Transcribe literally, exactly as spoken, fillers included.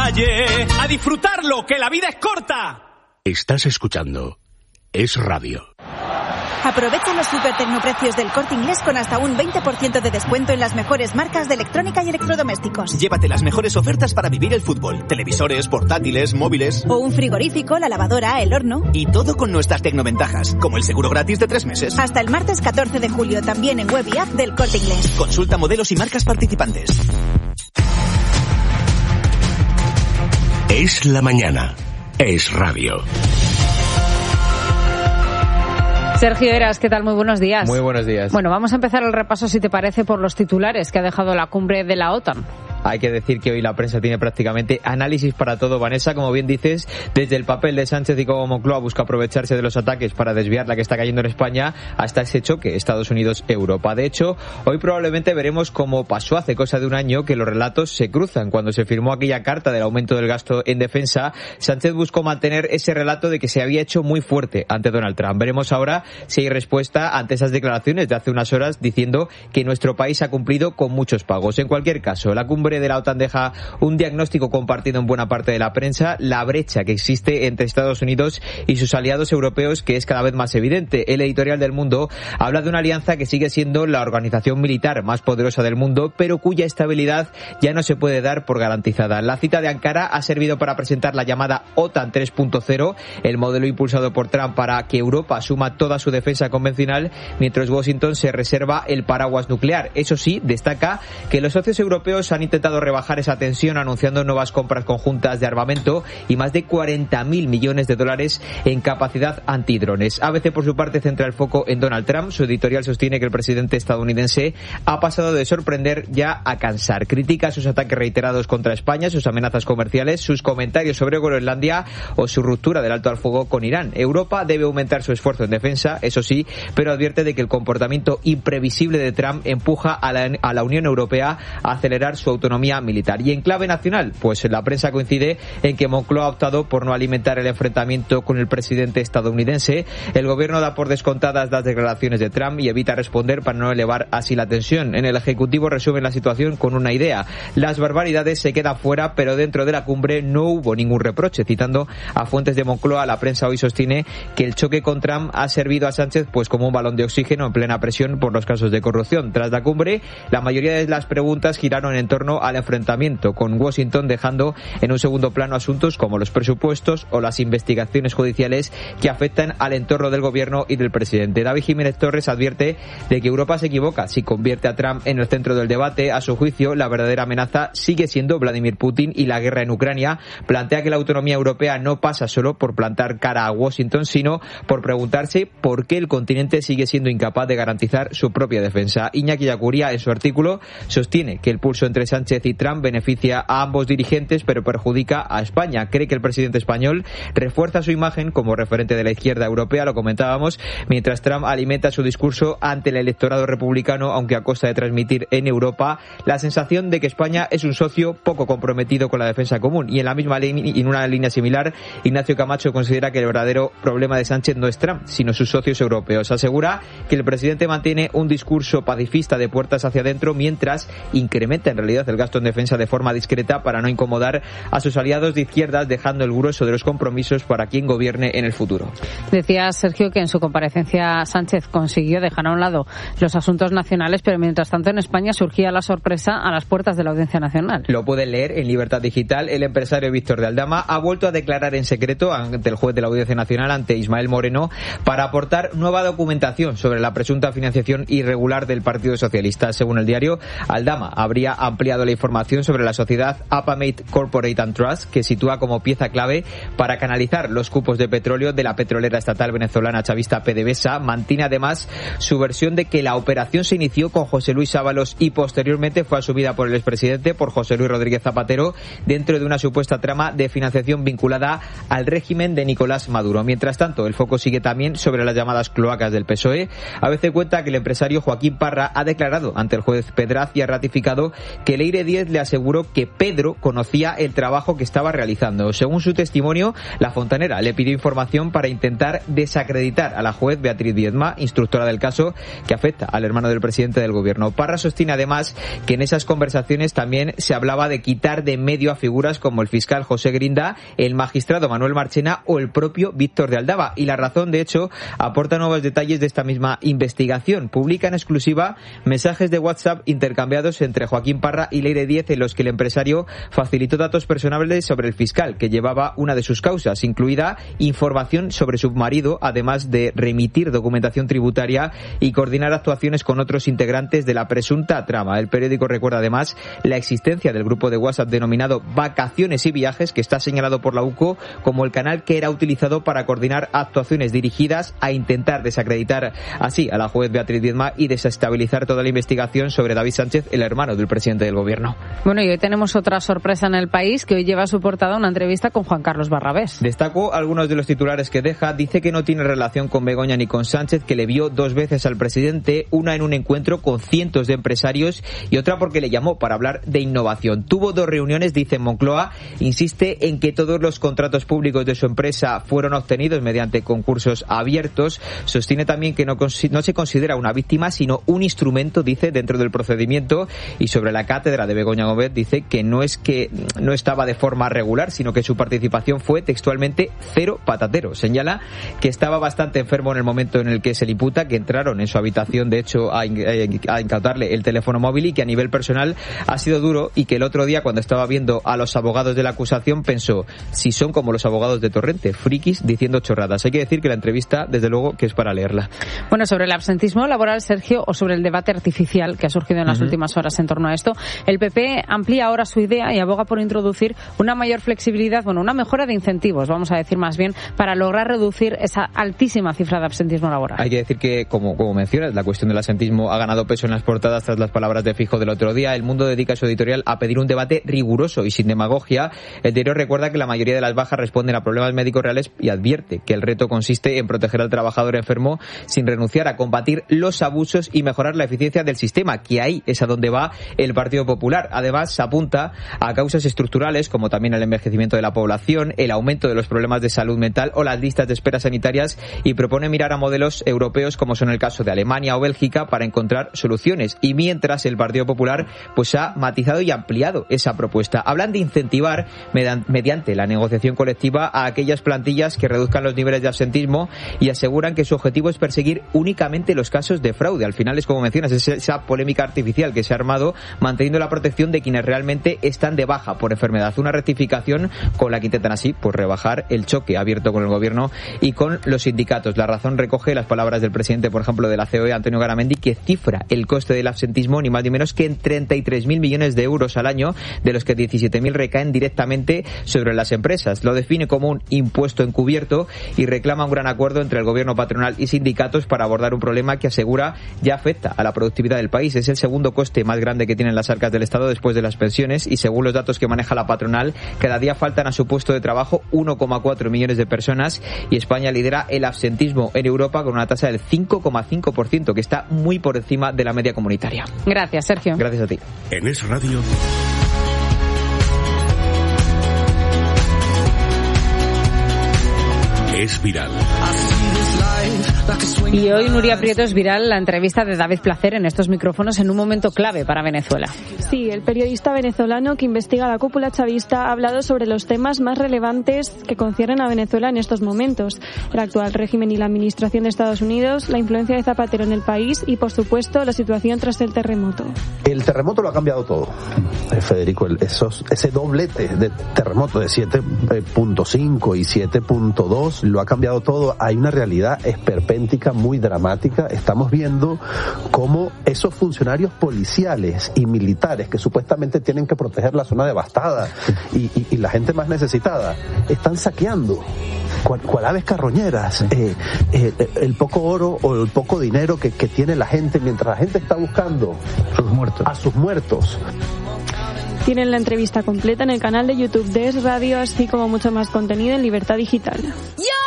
calle. ¡A disfrutarlo, que la vida es corta! Estás escuchando Es Radio. Aprovecha los super tecnoprecios del Corte Inglés con hasta un veinte por ciento de descuento en las mejores marcas de electrónica y electrodomésticos. Llévate las mejores ofertas para vivir el fútbol. Televisores, portátiles, móviles. O un frigorífico, la lavadora, el horno. Y todo con nuestras tecnoventajas, como el seguro gratis de tres meses. Hasta el martes catorce de julio, también en web y app del Corte Inglés. Consulta modelos y marcas participantes. Es la mañana. Es Radio. Sergio Eras, ¿qué tal? Muy buenos días. Muy buenos días. Bueno, vamos a empezar el repaso, si te parece, por los titulares que ha dejado la cumbre de la OTAN. Hay que decir que hoy la prensa tiene prácticamente análisis para todo, Vanessa, como bien dices, desde el papel de Sánchez y cómo Moncloa busca aprovecharse de los ataques para desviar la que está cayendo en España, hasta ese choque Estados Unidos-Europa. De hecho, hoy probablemente veremos cómo pasó hace cosa de un año que los relatos se cruzan. Cuando se firmó aquella carta del aumento del gasto en defensa, Sánchez buscó mantener ese relato de que se había hecho muy fuerte ante Donald Trump. Veremos ahora si hay respuesta ante esas declaraciones de hace unas horas diciendo que nuestro país ha cumplido con muchos pagos. En cualquier caso, la cumbre de la OTAN deja un diagnóstico compartido en buena parte de la prensa, la brecha que existe entre Estados Unidos y sus aliados europeos, que es cada vez más evidente. El editorial del Mundo habla de una alianza que sigue siendo la organización militar más poderosa del mundo, pero cuya estabilidad ya no se puede dar por garantizada. La cita de Ankara ha servido para presentar la llamada OTAN tres punto cero, el modelo impulsado por Trump para que Europa asuma toda su defensa convencional, mientras Washington se reserva el paraguas nuclear. Eso sí, destaca que los socios europeos han intentado rebajar esa tensión anunciando nuevas compras conjuntas de armamento y más de cuarenta mil millones de dólares en capacidad antidrones. A B C, por su parte, centra el foco en Donald Trump. Su editorial sostiene que el presidente estadounidense ha pasado de sorprender ya a cansar. Critica sus ataques reiterados contra España, sus amenazas comerciales, sus comentarios sobre Groenlandia o su ruptura del alto al fuego con Irán. Europa debe aumentar su esfuerzo en defensa, eso sí, pero advierte de que el comportamiento imprevisible de Trump empuja a la, a la Unión Europea a acelerar su autonomía militar. Y en clave nacional, pues la prensa coincide en que Moncloa ha optado por no alimentar el enfrentamiento con el presidente estadounidense. El gobierno da por descontadas las declaraciones de Trump y evita responder para no elevar así la tensión. En el Ejecutivo resumen la situación con una idea: las barbaridades se quedan fuera, pero dentro de la cumbre no hubo ningún reproche. Citando a fuentes de Moncloa, la prensa hoy sostiene que el choque con Trump ha servido a Sánchez pues como un balón de oxígeno en plena presión por los casos de corrupción. Tras la cumbre, la mayoría de las preguntas giraron en torno al enfrentamiento con Washington, dejando en un segundo plano asuntos como los presupuestos o las investigaciones judiciales que afectan al entorno del gobierno y del presidente. David Jiménez Torres advierte de que Europa se equivoca si convierte a Trump en el centro del debate. A su juicio, la verdadera amenaza sigue siendo Vladimir Putin y la guerra en Ucrania. Plantea que la autonomía europea no pasa solo por plantar cara a Washington, sino por preguntarse por qué el continente sigue siendo incapaz de garantizar su propia defensa. Iñaki Yacuría, en su artículo, sostiene que el pulso entre Sánchez y Trump beneficia a ambos dirigentes, pero perjudica a España. Cree que el presidente español refuerza su imagen como referente de la izquierda europea, lo comentábamos, mientras Trump alimenta su discurso ante el electorado republicano, aunque a costa de transmitir en Europa la sensación de que España es un socio poco comprometido con la defensa común. Y en la misma línea, y en una línea similar, Ignacio Camacho considera que el verdadero problema de Sánchez no es Trump, sino sus socios europeos. Asegura que el presidente mantiene un discurso pacifista de puertas hacia adentro, mientras incrementa en realidad el gasto en defensa de forma discreta para no incomodar a sus aliados de izquierdas, dejando el grueso de los compromisos para quien gobierne en el futuro. Decía Sergio que en su comparecencia Sánchez consiguió dejar a un lado los asuntos nacionales, pero mientras tanto en España surgía la sorpresa a las puertas de la Audiencia Nacional. Lo pueden leer en Libertad Digital. El empresario Víctor de Aldama ha vuelto a declarar en secreto ante el juez de la Audiencia Nacional, ante Ismael Moreno, para aportar nueva documentación sobre la presunta financiación irregular del Partido Socialista. Según el diario, Aldama habría ampliado la información sobre la sociedad Apamate Corporate and Trust, que sitúa como pieza clave para canalizar los cupos de petróleo de la petrolera estatal venezolana chavista PDVSA. Mantiene además su versión de que la operación se inició con José Luis Ábalos y posteriormente fue asumida por el expresidente, por José Luis Rodríguez Zapatero, dentro de una supuesta trama de financiación vinculada al régimen de Nicolás Maduro. Mientras tanto, el foco sigue también sobre las llamadas cloacas del P S O E. A veces cuenta que el empresario Joaquín Parra ha declarado ante el juez Pedraz y ha ratificado que el aire Leire Díez le aseguró que Pedro conocía el trabajo que estaba realizando. Según su testimonio, la fontanera le pidió información para intentar desacreditar a la juez Beatriz Viedma, instructora del caso que afecta al hermano del presidente del gobierno. Parra sostiene además que en esas conversaciones también se hablaba de quitar de en medio a figuras como el fiscal José Grinda, el magistrado Manuel Marchena o el propio Víctor de Aldaba. Y La Razón, de hecho, aporta nuevos detalles de esta misma investigación. Publica en exclusiva mensajes de WhatsApp intercambiados entre Joaquín Parra y Leire Díez, en los que el empresario facilitó datos personales sobre el fiscal que llevaba una de sus causas, incluida información sobre su marido, además de remitir documentación tributaria y coordinar actuaciones con otros integrantes de la presunta trama. El periódico recuerda además la existencia del grupo de WhatsApp de denominado Vacaciones y Viajes, que está señalado por la U C O como el canal que era utilizado para coordinar actuaciones dirigidas a intentar desacreditar así a la juez Beatriz Viedma y desestabilizar toda la investigación sobre David Sánchez, el hermano del presidente del gobierno. Bueno, y hoy tenemos otra sorpresa en el país, que hoy lleva a su portada una entrevista con Juan Carlos Barrabés. Destacó algunos de los titulares que deja. Dice que no tiene relación con Begoña ni con Sánchez, que le vio dos veces al presidente, una en un encuentro con cientos de empresarios y otra porque le llamó para hablar de innovación. Tuvo dos reuniones, dice en Moncloa, insiste en que todos los contratos públicos de su empresa fueron obtenidos mediante concursos abiertos. Sostiene también que no, no se considera una víctima, sino un instrumento, dice, dentro del procedimiento. Y sobre la cátedra de Begoña Gómez, dice que no es que no estaba de forma regular, sino que su participación fue textualmente cero patatero. Señala que estaba bastante enfermo en el momento en el que se le imputa, que entraron en su habitación, de hecho, a, a incautarle el teléfono móvil, y que a nivel personal ha sido duro, y que el otro día, cuando estaba viendo a los abogados de la acusación, pensó, si son como los abogados de Torrente, frikis diciendo chorradas. Hay que decir que la entrevista, desde luego, que es para leerla. Bueno, sobre el absentismo laboral, Sergio, o sobre el debate artificial que ha surgido en las uh-huh. últimas horas en torno a esto, el P P amplía ahora su idea y aboga por introducir una mayor flexibilidad, bueno, una mejora de incentivos, vamos a decir más bien, para lograr reducir esa altísima cifra de absentismo laboral. Hay que decir que, como, como mencionas, la cuestión del absentismo ha ganado peso en las portadas tras las palabras de Fijo del otro día. El Mundo dedica su editorial a pedir un debate riguroso y sin demagogia. El diario recuerda que la mayoría de las bajas responden a problemas médicos reales y advierte que el reto consiste en proteger al trabajador enfermo sin renunciar a combatir los abusos y mejorar la eficiencia del sistema, que ahí es a donde va el Partido Popular. Además, se apunta a causas estructurales como también el envejecimiento de la población, el aumento de los problemas de salud mental o las listas de espera sanitarias, y propone mirar a modelos europeos como son el caso de Alemania o Bélgica para encontrar soluciones. Y mientras, el Partido Popular pues ha matizado y ampliado esa propuesta. Hablan de incentivar mediante la negociación colectiva a aquellas plantillas que reduzcan los niveles de absentismo, y aseguran que su objetivo es perseguir únicamente los casos de fraude. Al final es, como mencionas, es esa polémica artificial que se ha armado, manteniendo la protección de quienes realmente están de baja por enfermedad. Una rectificación con la que intentan así pues rebajar el choque abierto con el gobierno y con los sindicatos. La Razón recoge las palabras del presidente, por ejemplo, de la C O E, Antonio Garamendi, que cifra el coste del absentismo ni más ni menos que en treinta y tres mil millones de euros al año, de los que diecisiete mil recaen directamente sobre las empresas. Lo define como un impuesto encubierto y reclama un gran acuerdo entre el gobierno, patronal y sindicatos para abordar un problema que, asegura, ya afecta a la productividad del país. Es el segundo coste más grande que tienen las arcas del Estado después de las pensiones, y según los datos que maneja la patronal, cada día faltan a su puesto de trabajo uno coma cuatro millones de personas, y España lidera el absentismo en Europa con una tasa del cinco coma cinco por ciento, que está muy por encima de la media comunitaria. Gracias, Sergio. Gracias a ti. En Es Radio. Es viral. Y hoy, Nuria Prieto, es viral la entrevista de David Placer en estos micrófonos en un momento clave para Venezuela. Sí, el periodista venezolano que investiga la cúpula chavista ha hablado sobre los temas más relevantes que conciernen a Venezuela en estos momentos: el actual régimen y la administración de Estados Unidos, la influencia de Zapatero en el país y, por supuesto, la situación tras el terremoto. El terremoto lo ha cambiado todo, Federico. Esos, ese doblete de terremoto de siete punto cinco y siete punto dos lo ha cambiado todo. Hay una realidad esperpéntica muy dramática. Estamos viendo cómo esos funcionarios policiales y militares que supuestamente tienen que proteger la zona devastada y, y, y la gente más necesitada están saqueando cual, cual aves carroñeras eh, eh, el poco oro o el poco dinero que, que tiene la gente, mientras la gente está buscando sus muertos. a sus muertos. Tienen la entrevista completa en el canal de YouTube de Es Radio, así como mucho más contenido en Libertad Digital. ¡Ya!